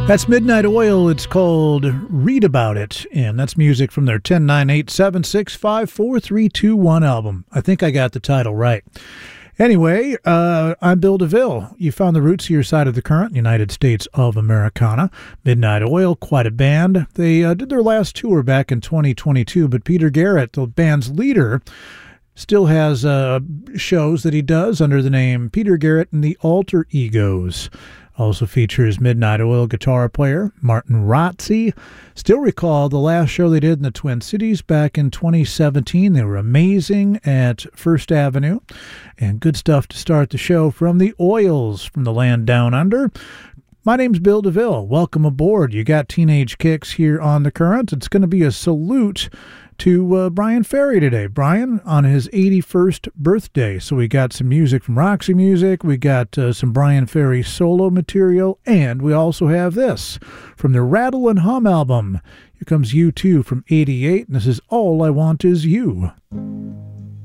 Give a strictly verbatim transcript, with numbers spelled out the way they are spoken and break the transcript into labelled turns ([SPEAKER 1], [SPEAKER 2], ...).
[SPEAKER 1] That's Midnight Oil. It's called Read About It, and that's music from their ten nine eight seven six five four three two one album. I think I got the title right. Anyway, uh, I'm Bill DeVille. You found the roots of your side of the current, United States of Americana. Midnight Oil, quite a band. They uh, did their last tour back in twenty twenty-two, but Peter Garrett, the band's leader, still has uh, shows that he does under the name Peter Garrett and the Alter Egos. Also features Midnight Oil guitar player Martin Rotze. Still recall the last show they did in the Twin Cities back in twenty seventeen. They were amazing at First Avenue. And good stuff to start the show from the Oils from the land down under. My name's Bill DeVille. Welcome aboard. You got Teenage Kicks here on The Current. It's going to be a salute to uh, Brian Ferry today. Brian on his eighty-first birthday. So we got some music from Roxy Music. We got uh, some Brian Ferry solo material. And we also have this from the Rattle and Hum album. Here comes U two from eighty-eight. And this is All I Want Is You.